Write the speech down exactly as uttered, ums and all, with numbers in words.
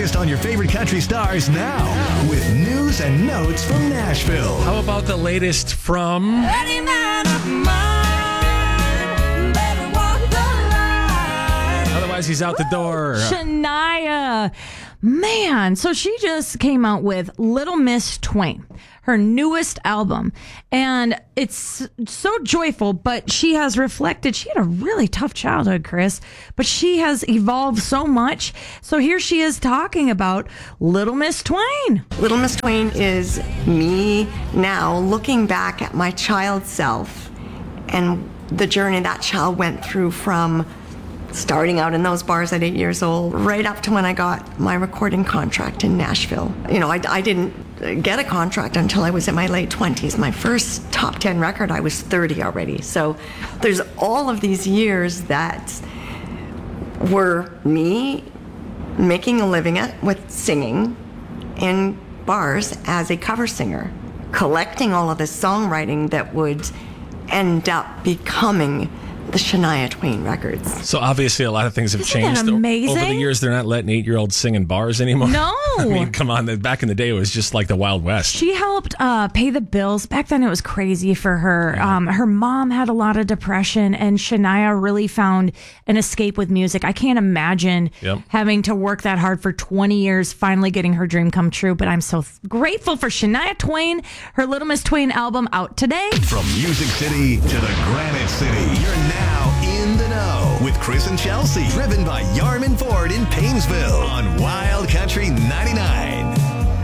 latest on your favorite country stars now with news and notes from Nashville. How about the latest from... Any man of mine better walk the line. Otherwise, he's out the door. Shania. Man, so she just came out with Little Miss Twain, her newest album. And it's so joyful, but she has reflected. She had a really tough childhood, Chris, but she has evolved so much. So here she is talking about Little Miss Twain. Little Miss Twain is me now looking back at my child self and the journey that child went through from starting out in those bars at eight years old, right up to when I got my recording contract in Nashville. You know, I, I didn't get a contract until I was in my late twenties. My first top ten record, I was thirty already. So there's all of these years that were me making a living at, with singing in bars as a cover singer, collecting all of the songwriting that would end up becoming the Shania Twain records. So obviously a lot of things have Isn't changed. that amazing? Over the years, they're not letting eight-year-olds sing in bars anymore. No. I mean, come on. Back in the day, it was just like the Wild West. She helped uh, pay the bills. Back then, it was crazy for her. Um, her mom had a lot of depression, and Shania really found an escape with music. I can't imagine Yep. having to work that hard for twenty years, finally getting her dream come true. But I'm so th- grateful for Shania Twain. Her Little Miss Twain album out today. From Music City to the Granite City, you're now in the know with Chris and Chelsea. Driven by Yarman Ford in Painesville on Wild Country ninety-nine.